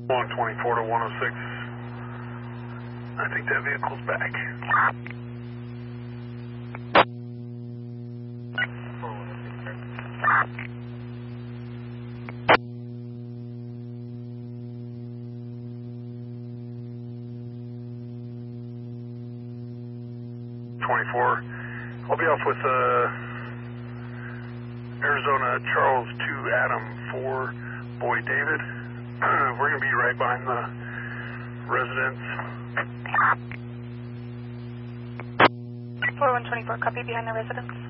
124 to 106. I think that vehicle's back. I'll be off with Arizona Charles 2 Adam 4 Boy David. We're going to be right behind the residence. 4124, copy behind the residence.